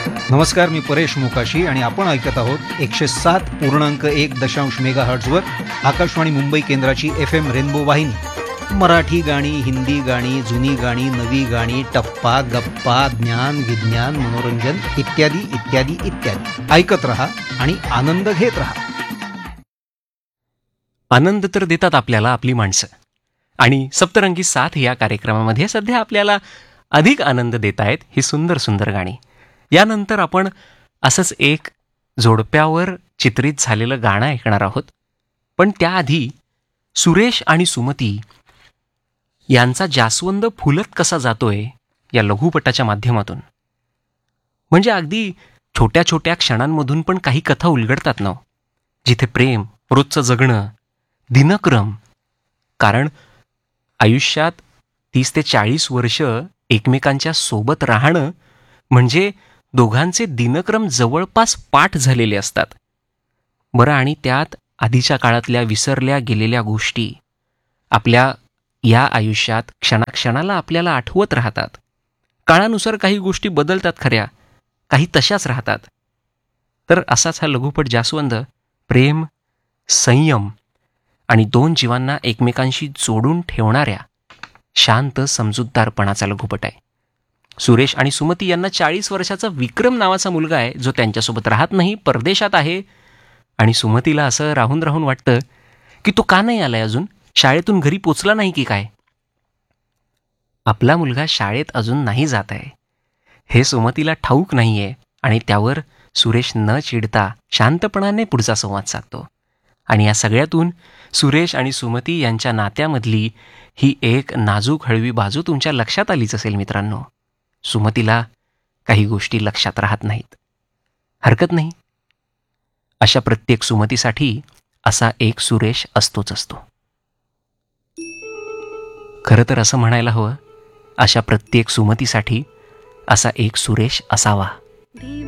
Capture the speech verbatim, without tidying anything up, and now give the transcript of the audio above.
नमस्कार, मी परेश मोकाशी आणि आपण ऐकत आहोत एकशे सात पूर्णांक एक दशांश मेगा हर्ट्झवर आकाशवाणी मुंबई केंद्राची एफ एम रेनबो वाहिनी. मराठी गाणी, हिंदी गाणी, जुनी गाणी, नवी गाणी, टप्पा गप्पा, ज्ञान विज्ञान, मनोरंजन इत्यादी इत्यादी इत्यादी. ऐकत रहा आणि आनंद घेत रहा. आनंद तर देतात आपल्याला आपली माणसं, आणि सप्तरंगी साथ या कार्यक्रमामध्ये सध्या आपल्याला अधिक आनंद देत आहेत ही सुंदर सुंदर गाणी. यानंतर आपण असंच एक जोडप्यावर चित्रित झालेलं गाणं ऐकणार आहोत. पण त्याआधी सुरेश आणि सुमती यांचा जास्वंद फुलत कसा जातोय या लघुपटाच्या माध्यमातून, म्हणजे अगदी छोट्या छोट्या क्षणांमधून पण काही कथा उलगडतात ना, जिथे प्रेम, रोजचं जगणं, दिनक्रम. कारण आयुष्यात तीस ते चाळीस वर्ष एकमेकांच्या सोबत राहणं म्हणजे दोघांचे दिनक्रम जवळपास पाठ झालेले असतात. बरं, आणि त्यात आधीच्या काळातल्या विसरल्या गेलेल्या गोष्टी आपल्या या आयुष्यात क्षणाक्षणाला आपल्याला आठवत राहतात. काळानुसार काही गोष्टी बदलतात खऱ्या, काही तशाच राहतात. तर असाच हा लघुपट जास्वंद प्रेम, संयम आणि दोन जीवांना एकमेकांशी जोडून ठेवणाऱ्या शांत समजूतदारपणाचा लघुपट आहे. सुरेश आणि सुमती यांना चाळीस वर्षाचा विक्रम नावाचा मुलगा आहे, जो त्यांच्यासोबत राहत नाही, परदेशात आहे. आणि सुमतीला असं राहून राहून वाटतं की तो का नाही आलाय अजून, शाळेतून घरी पोचला नाही की काय. आपला मुलगा शाळेत अजून नाही जात आहे हे सुमतीला ठाऊक नाही आहे, आणि त्यावर सुरेश न चिडता शांतपणाने पुढचा संवाद साधतो. आणि या सगळ्यातून सुरेश आणि सुमती यांच्या नात्यामधली ही एक नाजूक हळवी बाजू तुमच्या लक्षात आलीच असेल मित्रांनो. सुमतीला काही गोष्टी लक्षात राहत नाहीत. हरकत नाही, अशा प्रत्येक सुमतीसाठी असा एक सुरेश असतोच असतो. खरं तर असं म्हणायला हवं, अशा प्रत्येक सुमतीसाठी असा एक सुरेश असावा.